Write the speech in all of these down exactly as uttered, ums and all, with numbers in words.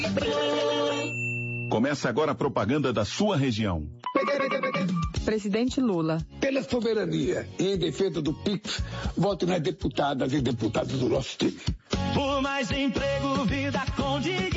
Começa agora a propaganda da sua região. Presidente Lula. Pela soberania e em defesa do Pix, vote nas deputadas e deputados do nosso time. Por mais emprego, vida com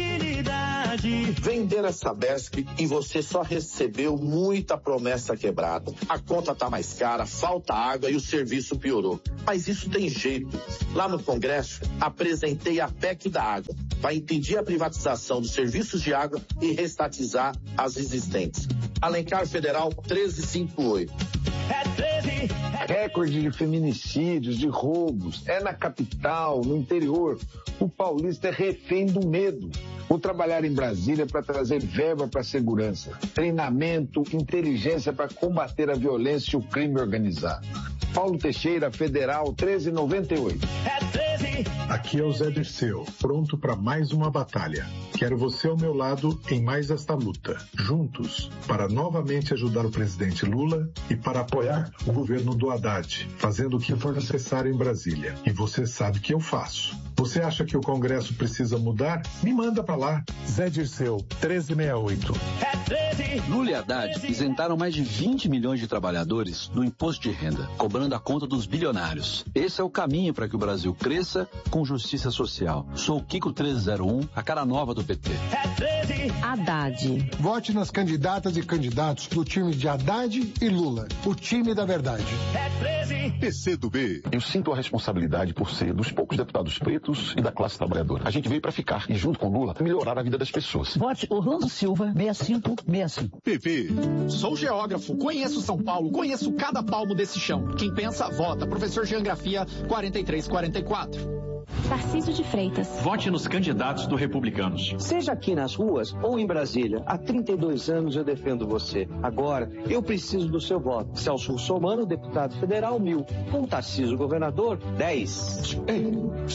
dignidade. Vender a Sabesp e você só recebeu muita promessa quebrada. A conta tá mais cara, falta água e o serviço piorou. Mas isso tem jeito. Lá no Congresso, apresentei a P E C da água. Vai impedir a privatização dos serviços de água e restatizar as existentes. Alencar Federal treze cinquenta e oito. É treze. Recorde de feminicídios, de roubos. É na capital, no interior. O paulista é refém do medo. Vou trabalhar em Brasília para trazer verba para a segurança, treinamento, inteligência para combater a violência e o crime organizado. Paulo Teixeira, Federal treze noventa e oito. É treze. Aqui é o Zé Dirceu, pronto para mais uma batalha. Quero você ao meu lado em mais esta luta. Juntos, para novamente ajudar o presidente Lula e para apoiar o governo do Haddad, fazendo o que for necessário em Brasília. E você sabe que eu faço. Você acha que o Congresso precisa mudar? Me manda para lá. Zé Dirceu, treze sessenta e oito. É treze. Lula e Haddad isentaram mais de vinte milhões de trabalhadores do imposto de renda, cobrando a conta dos bilionários. Esse é o caminho para que o Brasil cresça com justiça social. Sou o Kiko treze zero um, a cara nova do P T. É treze. Haddad. Vote nas candidatas e candidatos do time de Haddad e Lula. O time da verdade. É treze. P C do B. Eu sinto a responsabilidade por ser dos poucos deputados pretos e da classe trabalhadora. A gente veio para ficar e, junto com Lula, melhorar a vida das pessoas. Vote Orlando Silva, sessenta e cinco sessenta e cinco. P V. Sou geógrafo, conheço São Paulo, conheço cada palmo desse chão. Quem pensa, vota. Professor Geografia, quarenta e três quarenta e quatro. Tarcísio de Freitas. Vote nos candidatos do Republicanos. Seja aqui nas ruas ou em Brasília, há trinta e dois anos eu defendo você. Agora, eu preciso do seu voto. Celso Russomano, deputado federal, mil. Com Tarcísio, governador, dez. Ei,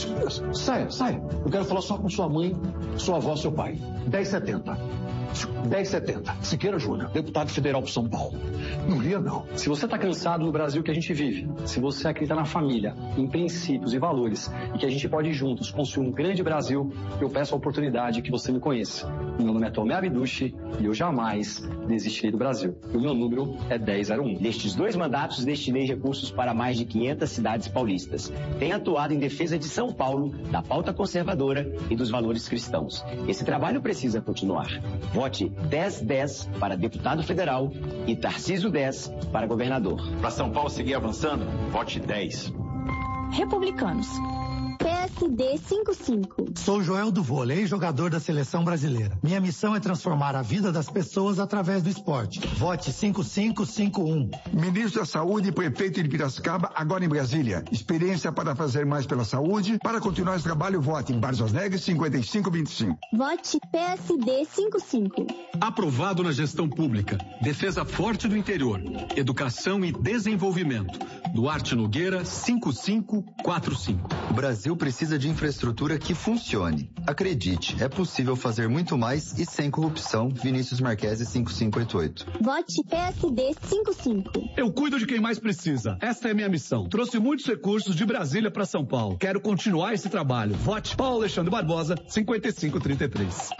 saia, saia. Eu quero falar só com sua mãe, sua avó, seu pai. dez e setenta. dez e setenta. Siqueira Júnior, deputado federal para São Paulo. Não ria, não. Se você está cansado do Brasil que a gente vive, se você acredita na família, em princípios e valores, e que a gente pode juntos construir um grande Brasil, eu peço a oportunidade que você me conheça. Meu nome é Tomé Abdushi e eu jamais desistirei do Brasil. E o meu número é dez zero um. Nestes dois mandatos, destinei recursos para mais de quinhentas cidades paulistas. Tenho atuado em defesa de São Paulo, da pauta conservadora e dos valores cristãos. Esse trabalho precisa continuar. Vote dez dez para deputado federal e Tarcísio dez para governador. Para São Paulo seguir avançando, vote dez. Republicanos. P S D cinquenta e cinco. Sou Joel do Vôlei, jogador da seleção brasileira. Minha missão é transformar a vida das pessoas através do esporte. Vote cinco cinco cinco um. Ministro da Saúde e prefeito de Piracicaba, agora em Brasília. Experiência para fazer mais pela saúde. Para continuar esse trabalho, vote em Barros Neves cinquenta e cinco vinte e cinco. Vote P S D cinquenta e cinco. Aprovado na gestão pública. Defesa forte do interior. Educação e desenvolvimento. Duarte Nogueira, cinco cinco quatro cinco. O Brasil precisa de infraestrutura que funcione. Acredite, é possível fazer muito mais e sem corrupção. Vinícius Marquesi, cinco cinco oito oito. Vote P S D cinquenta e cinco. Eu cuido de quem mais precisa. Esta é minha missão. Trouxe muitos recursos de Brasília para São Paulo. Quero continuar esse trabalho. Vote Paulo Alexandre Barbosa, cinquenta e cinco trinta e três.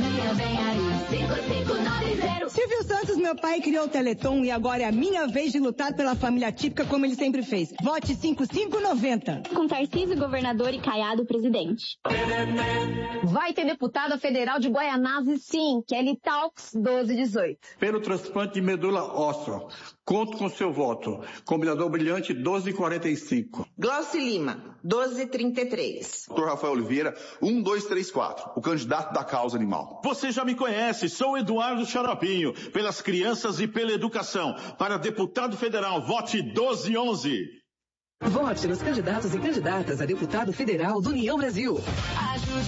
Silvio Santos, meu pai, criou o Teleton e agora é a minha vez de lutar pela família típica como ele sempre fez. Vote cinquenta e cinco noventa. Com Tarcísio, governador, e Caiado, presidente. Vai ter deputada federal de Guaianazes, sim. Kelly Talks, doze dezoito. Pelo transplante de medula óssea. Conto com seu voto. Combinador brilhante, doze quarenta e cinco. Glauci Lima, doze trinta e três. doutor Rafael Oliveira, um dois três quatro. O candidato da causa animal. Você já me conhece, sou Eduardo Xaropinho. Pelas crianças e pela educação. Para deputado federal, vote doze onze. Vote nos candidatos e candidatas a deputado federal do União Brasil.